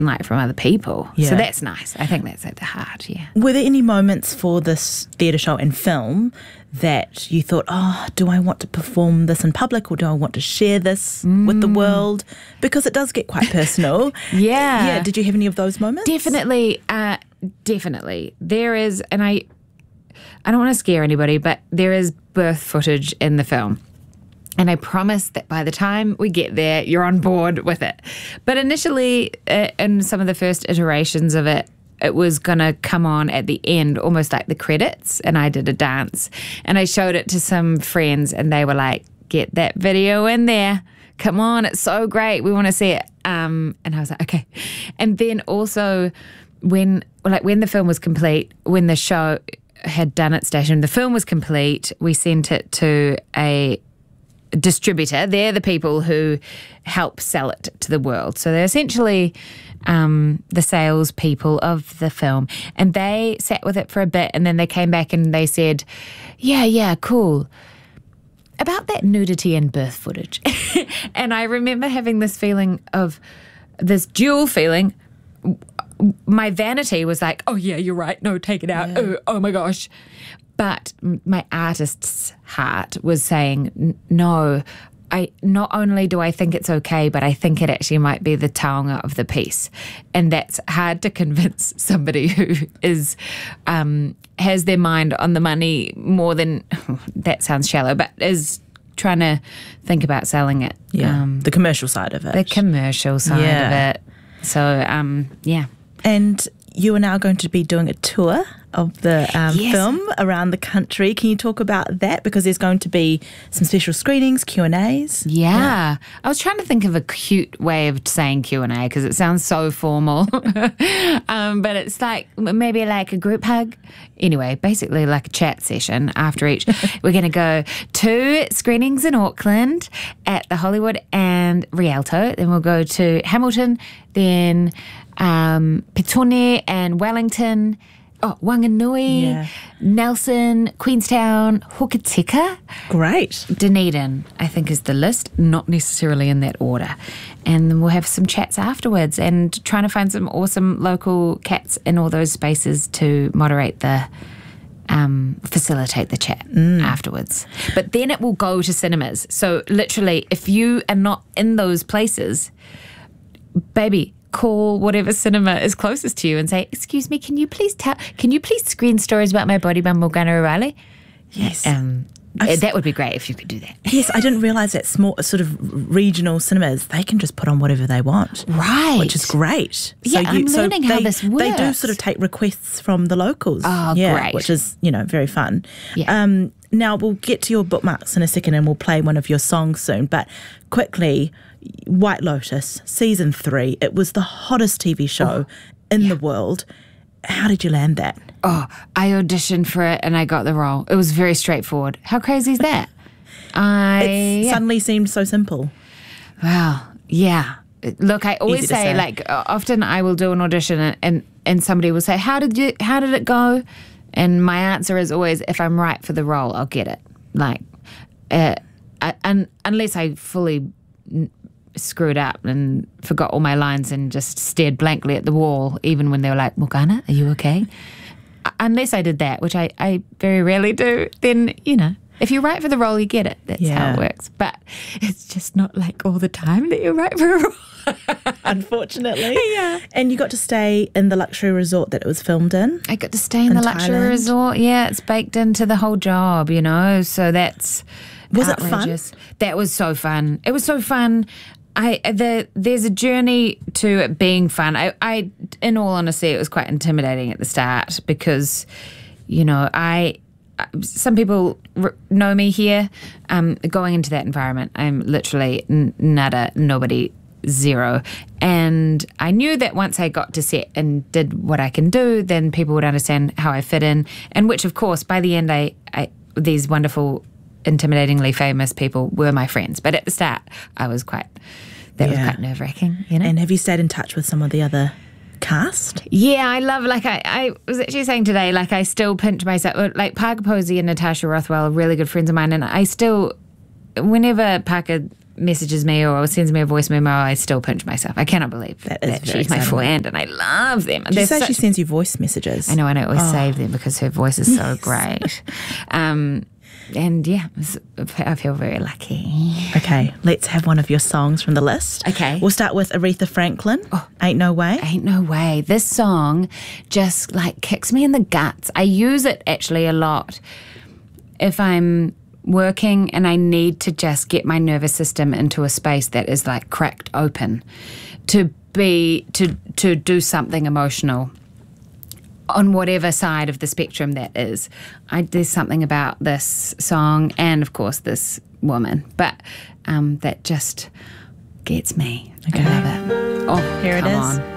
like from other people. Yeah. So that's nice. I think that's at the heart, yeah. Were there any moments for this theatre show and film that you thought, oh, do I want to perform this in public or do I want to share this with the world? Because it does get quite personal. Yeah. Yeah. Did you have any of those moments? Definitely. Definitely. There is, and I don't want to scare anybody, but there is birth footage in the film. And I promise that by the time we get there, you're on board with it. But initially, in some of the first iterations of it, it was going to come on at the end, almost like the credits. And I did a dance. And I showed it to some friends, and they were like, get that video in there. Come on, it's so great. We want to see it. And I was like, okay. And then also, when the film was complete, when the show had done its station, the film was complete, we sent it to a distributor. They're the people who help sell it to the world. So they're essentially the sales people of the film. And they sat with it for a bit, and then they came back and they said, yeah, cool. About that nudity and birth footage. And I remember having this feeling of, this dual feeling. My vanity was like, oh yeah, you're right. No, take it out. Yeah. Oh my gosh. But my artist's heart was saying, no, not only do I think it's okay, but I think it actually might be the taonga of the piece. And that's hard to convince somebody who is has their mind on the money more than, that sounds shallow, but is trying to think about selling it. Yeah, the commercial side of it. The commercial side of it. So, yeah. And you are now going to be doing a tour of the film around the country. Can you talk about that? Because there's going to be some special screenings, Q&As. Yeah. I was trying to think of a cute way of saying Q&A because it sounds so formal. But it's like maybe like a group hug. Anyway, basically like a chat session after each. We're going to go 2 screenings in Auckland at the Hollywood and Rialto. Then we'll go to Hamilton, then Petone and Wellington, Wanganui, Nelson, Queenstown, Hokitika. Great. Dunedin, I think, is the list, not necessarily in that order. And then we'll have some chats afterwards and trying to find some awesome local cats in all those spaces to moderate the, facilitate the chat afterwards. But then it will go to cinemas. So literally, if you are not in those places, baby, call whatever cinema is closest to you and say, excuse me, can you please screen stories about my body by Morgana O'Reilly? Yes. That would be great if you could do that. Yes, I didn't realise that small sort of regional cinemas, they can just put on whatever they want. Right. Which is great. Yeah, I'm learning how this works. They do sort of take requests from the locals. Oh, great. Which is, very fun. Yeah. Now, we'll get to your bookmarks in a second and we'll play one of your songs soon. But quickly, White Lotus, season 3, it was the hottest TV show in the world. How did you land that? Oh, I auditioned for it and I got the role. It was very straightforward. How crazy is that? It suddenly seemed so simple. Wow. Yeah. Look, I always say, like, often I will do an audition and somebody will say, how did it go? And my answer is always, if I'm right for the role, I'll get it. Like, unless I fully screwed up and forgot all my lines and just stared blankly at the wall, even when they were like, Morgana, are you okay? Unless I did that, which I very rarely do, then, if you're right for the role, you get it. That's how it works. But it's just not like all the time that you're right for a role. Unfortunately. Yeah. And you got to stay in the luxury resort that it was filmed in? I got to stay in the luxury resort. Yeah, it's baked into the whole job, So that's Was outrageous. it fun? That was so fun. It was so fun. There's a journey to it being fun. I, in all honesty, it was quite intimidating at the start because, some people know me here. Going into that environment, I'm literally nada, nobody, zero. And I knew that once I got to set and did what I can do, then people would understand how I fit in. And which, of course, by the end, I these wonderful, intimidatingly famous people were my friends. But at the start, that was quite nerve-wracking, And have you stayed in touch with some of the other cast? Yeah, I love, I was actually saying today, I still pinch myself, Parker Posey and Natasha Rothwell are really good friends of mine, and I still, whenever Parker messages me or sends me a voice memo, I still pinch myself. I cannot believe That is that very she's my exciting. friend, and I love them. Did you say she sends you voice messages? I know, and I always save them because her voice is so great. And yeah, I feel very lucky. Okay, let's have one of your songs from the list. Okay. We'll start with Aretha Franklin, Ain't No Way. Ain't no way. This song just like kicks me in the guts. I use it actually a lot if I'm working and I need to just get my nervous system into a space that is like cracked open to do something emotional on whatever side of the spectrum that is. There's something about this song and of course this woman, but that just gets me. Okay. I love it. Oh, Here it come is. on.